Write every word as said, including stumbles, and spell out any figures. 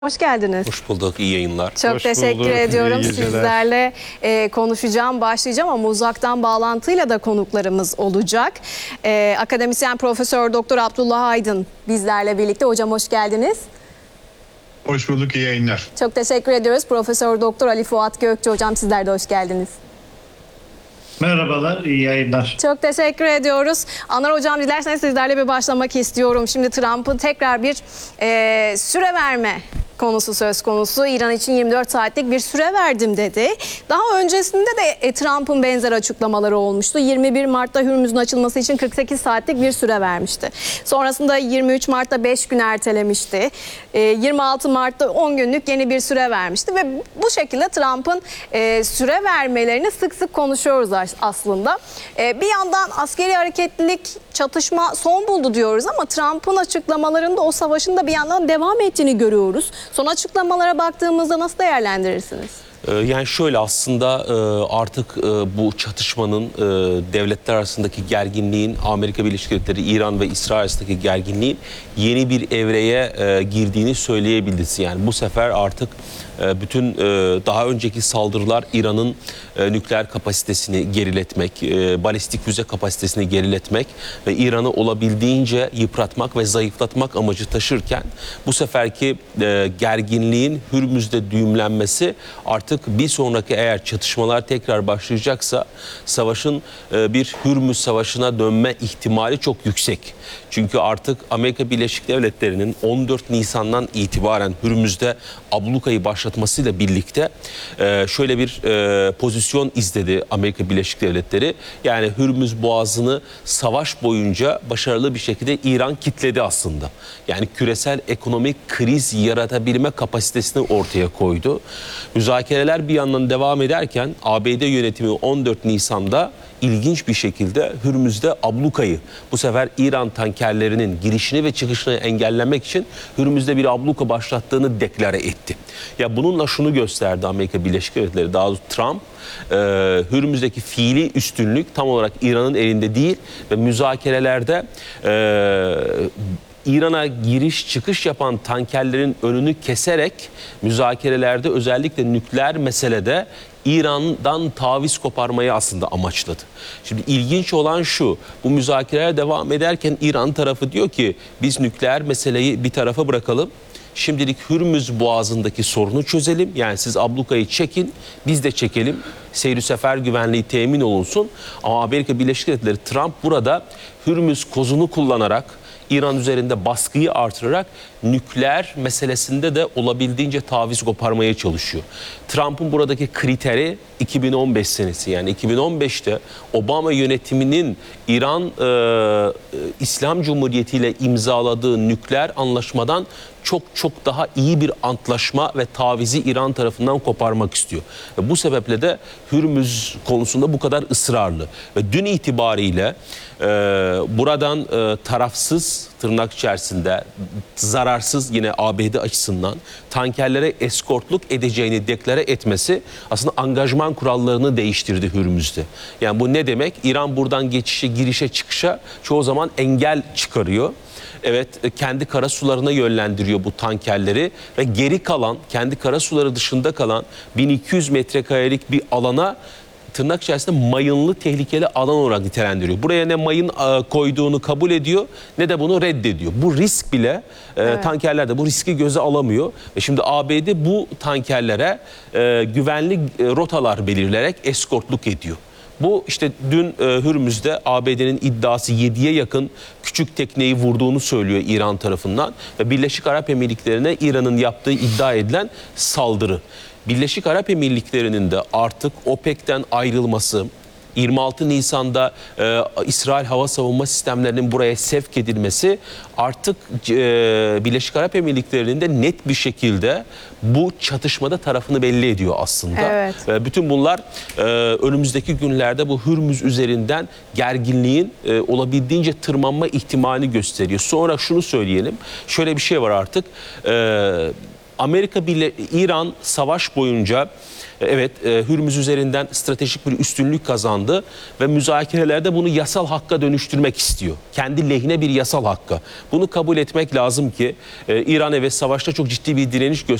Hoş geldiniz. Hoş bulduk, iyi yayınlar. Çok Hoş teşekkür bulduk, ediyorum. iyi geceler. Sizlerle e, konuşacağım, başlayacağım ama uzaktan bağlantıyla da konuklarımız olacak. E, akademisyen Profesör Doktor Abdullah Aydın bizlerle birlikte. Hocam hoş geldiniz. Hoş bulduk, iyi yayınlar. Çok teşekkür ediyoruz. Profesör Doktor Ali Fuat Gökçe hocam, sizler de hoş geldiniz. Merhabalar, iyi yayınlar. Çok teşekkür ediyoruz. Anar hocam, dilerseniz sizlerle bir başlamak istiyorum. Şimdi Trump'ın tekrar bir e, süre verme konusu söz konusu. İran için yirmi dört saatlik bir süre verdim dedi. Daha öncesinde de e, Trump'ın benzer açıklamaları olmuştu. yirmi bir Mart'ta Hürmüz'ün açılması için kırk sekiz saatlik bir süre vermişti. Sonrasında yirmi üç Mart'ta beş gün ertelemişti. E, yirmi altı Mart'ta on günlük yeni bir süre vermişti ve bu şekilde Trump'ın e, süre vermelerini sık sık konuşuyoruz aslında. E, bir yandan askeri hareketlilik, çatışma son buldu diyoruz ama Trump'ın açıklamalarında o savaşın da bir yandan devam ettiğini görüyoruz. Son açıklamalara baktığımızda nasıl değerlendirirsiniz? Yani şöyle, aslında artık bu çatışmanın, devletler arasındaki gerginliğin, Amerika Birleşik Devletleri, İran ve İsrail arasındaki gerginliğin yeni bir evreye girdiğini söyleyebiliriz. Yani bu sefer artık bütün daha önceki saldırılar İran'ın nükleer kapasitesini geriletmek, balistik füze kapasitesini geriletmek ve İran'ı olabildiğince yıpratmak ve zayıflatmak amacı taşırken bu seferki gerginliğin Hürmüz'de düğümlenmesi artık bir sonraki, eğer çatışmalar tekrar başlayacaksa savaşın bir Hürmüz Savaşı'na dönme ihtimali çok yüksek. Çünkü artık Amerika Birleşik Devletleri'nin on dört Nisan'dan itibaren Hürmüz'de ablukayı başlatmasıyla birlikte şöyle bir pozisyon izledi Amerika Birleşik Devletleri. Yani Hürmüz Boğazı'nı savaş boyunca başarılı bir şekilde İran kilitledi aslında. Yani küresel ekonomik kriz yaratabilme kapasitesini ortaya koydu. Müzakereler bir yandan devam ederken A B D yönetimi on dört Nisan'da ilginç bir şekilde Hürmüz'de ablukayı, bu sefer İran tankerlerinin girişini ve çıkışını engellemek için Hürmüz'de bir abluka başlattığını deklare etti. Ya bununla şunu gösterdi Amerika Birleşik Devletleri, daha doğrusu Trump, e, Hürmüz'deki fiili üstünlük tam olarak İran'ın elinde değil ve müzakerelerde e, İran'a giriş çıkış yapan tankerlerin önünü keserek müzakerelerde özellikle nükleer meselede İran'dan taviz koparmayı aslında amaçladı. Şimdi ilginç olan şu, bu müzakereler devam ederken İran tarafı diyor ki biz nükleer meseleyi bir tarafa bırakalım. Şimdilik Hürmüz Boğazı'ndaki sorunu çözelim. Yani siz ablukayı çekin, biz de çekelim. Seyri sefer güvenliği temin olunsun. Ama Amerika Birleşik Devletleri, Trump burada Hürmüz kozunu kullanarak, İran üzerinde baskıyı artırarak nükleer meselesinde de olabildiğince taviz koparmaya çalışıyor. Trump'ın buradaki kriteri iki bin on beş senesi, yani iki bin on beşte Obama yönetiminin İran e, İslam Cumhuriyeti ile imzaladığı nükleer anlaşmadan çok çok daha iyi bir antlaşma ve tavizi İran tarafından koparmak istiyor. Ve bu sebeple de Hürmüz konusunda bu kadar ısrarlı. Ve dün itibariyle e, buradan e, tarafsız, tırnak içerisinde zararsız, yine A B D açısından tankerlere eskortluk edeceğini deklare etmesi aslında angajman kurallarını değiştirdi Hürmüz'de. Yani bu ne demek? İran buradan geçişe, girişe, çıkışa çoğu zaman engel çıkarıyor. Evet, kendi karasularına yönlendiriyor bu tankerleri ve geri kalan, kendi karasuları dışında kalan bin iki yüz metrekarelik bir alana tırnak içerisinde mayınlı tehlikeli alan olarak nitelendiriyor. Buraya ne mayın koyduğunu kabul ediyor ne de bunu reddediyor. Bu risk bile evet. Tankerler de bu riski göze alamıyor. Ve şimdi A B D bu tankerlere e, güvenli rotalar belirleyerek eskortluk ediyor. Bu işte dün e, Hürmüz'de A B D'nin iddiası yediye yakın küçük tekneyi vurduğunu söylüyor İran tarafından. Ve Birleşik Arap Emirlikleri'ne İran'ın yaptığı iddia edilen saldırı. Birleşik Arap Emirlikleri'nin de artık OPEC'ten ayrılması, yirmi altı Nisan'da e, İsrail hava savunma sistemlerinin buraya sevk edilmesi artık e, Birleşik Arap Emirlikleri'nin de net bir şekilde bu çatışmada tarafını belli ediyor aslında. Evet. E, bütün bunlar e, önümüzdeki günlerde bu Hürmüz üzerinden gerginliğin e, olabildiğince tırmanma ihtimalini gösteriyor. Sonra şunu söyleyelim, şöyle bir şey var artık. E, Amerika bile İran savaş boyunca evet e, Hürmüz üzerinden stratejik bir üstünlük kazandı ve müzakerelerde bunu yasal hakka dönüştürmek istiyor. Kendi lehine bir yasal hakka. Bunu kabul etmek lazım ki e, İran evet savaşta çok ciddi bir direniş gösteriyor.